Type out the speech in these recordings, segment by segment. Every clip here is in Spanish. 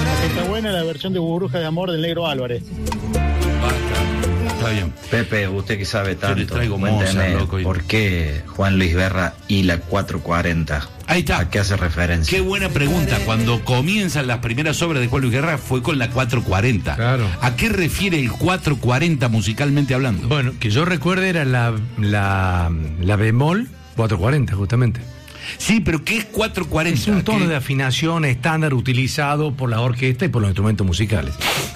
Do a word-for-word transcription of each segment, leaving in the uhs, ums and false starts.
Está buena la versión de Burbuja de Amor del Negro Álvarez. Basta. Está bien. Pepe, usted que sabe tanto, Yo le traigo cuénteme, moza, loco, y... ¿por qué Juan Luis Guerra y la cuatro cuarenta? Ahí está. ¿A qué hace referencia? Qué buena pregunta. Cuando comienzan las primeras obras de Juan Luis Guerra fue con la cuatro cuarenta. Claro. ¿A qué refiere el cuatro cuarenta musicalmente hablando? Bueno, que yo recuerde era la, la, la bemol cuatro cuarenta, justamente. Sí, pero ¿qué es cuatro cuarenta? Es un tono ¿Qué? de afinación estándar utilizado por la orquesta y por los instrumentos musicales.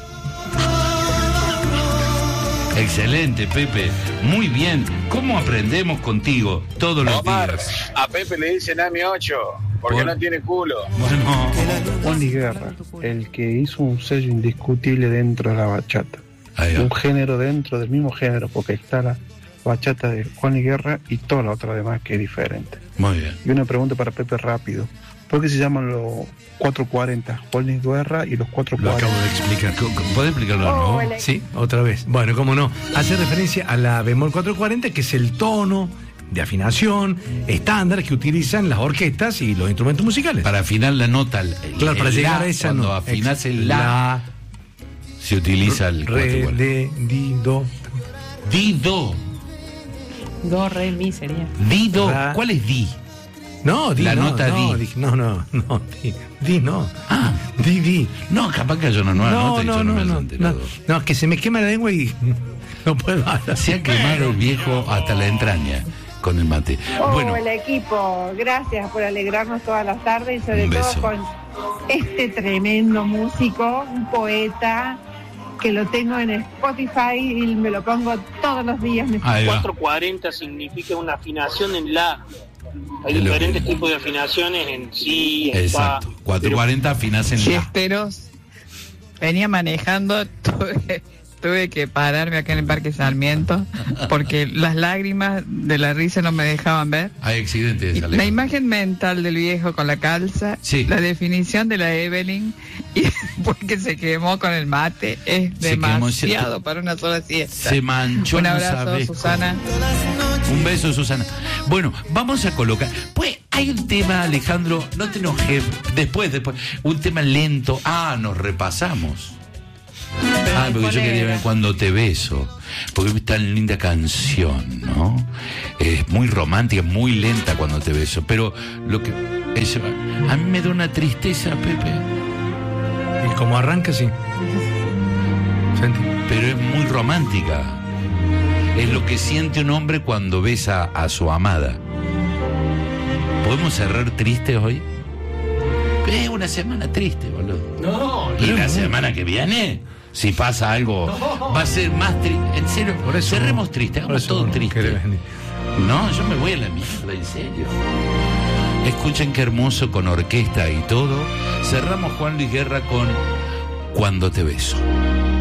Excelente, Pepe. Muy bien. ¿Cómo aprendemos contigo todos los Omar, días? a Pepe le dicen A M ocho, porque ¿Por? no tiene culo. Bueno, Juan Luis Guerra, el que hizo un sello indiscutible dentro de la bachata. ahí va. Un género dentro del mismo género, porque está la bachata de Juan Luis Guerra y toda la otra demás que es diferente. Muy bien. Y una pregunta para Pepe rápido. ¿Por qué se llaman los cuatro cuarenta? Juan Luis Guerra y los cuatro Lo cuarenta. acabo de explicar. ¿Podés explicarlo de nuevo? Hola. Sí, otra vez. Bueno, cómo no. Hace referencia a la bemol cuatro cuarenta, que es el tono de afinación estándar que utilizan las orquestas y los instrumentos musicales. Para afinar la nota, el, Claro, el para llegar la, a esa cuando no. afinás Ex- el la, se utiliza el cuatro Re, cuarenta. de, di, do. Di, do. Do, re, mi sería. Di, do. Ra. ¿Cuál es di? No, di La no, nota no, di. di. No, no, no, di, di no. Ah, Di, di. no, capaz que hay una nueva No, nota y no, yo no, no, me no, he no, enterado. no, es que se me quema la lengua y no puedo hablar. Se ha quemado el viejo hasta la entraña con el mate. Bueno, Hola equipo, gracias por alegrarnos todas las tardes y sobre Un todo beso. con este tremendo músico, un poeta, que lo tengo en Spotify y me lo pongo todos los días. Me ahí va. cuatro cuarenta significa una afinación en la. Hay Es lo diferentes que- tipos de afinaciones en sí, en Exacto. fa. cuatro cuarenta afinás en la. Fiesteros, venía manejando, tuve, tuve que pararme acá en el Parque Sarmiento porque las lágrimas de la risa no me dejaban ver. Hay accidentes. Y Alejo. la imagen mental del viejo con la calza, Sí. la definición de la Evelyn y porque se quemó con el mate es Se quemó, demasiado ¿cierto? para una sola siesta. Se manchó. Un no abrazo, sabés Susana. cómo. Un beso, Susana. Bueno, vamos a colocar. Pues hay un tema, Alejandro, no te enojes. Después, después. Un tema lento. Ah, nos repasamos. Ah, porque yo quería ver Cuando te beso. Porque es tan linda canción, ¿no? Es muy romántica, muy lenta Cuando te beso. Pero lo que. Eso, a mí me da una tristeza, Pepe. Y como arranca, sí. ¿Sentí? Pero es muy romántica. Es lo que siente un hombre cuando besa a su amada. ¿Podemos cerrar triste hoy? Es una semana triste, boludo. No, Y la semana que viene, si pasa algo, va a ser más triste. En serio, Por eso cerremos no. triste, Por hagamos eso todo no triste. querés venir. No, yo me voy a la mierda, en serio. Escuchen qué hermoso con orquesta y todo. Cerramos Juan Luis Guerra con Cuando te beso.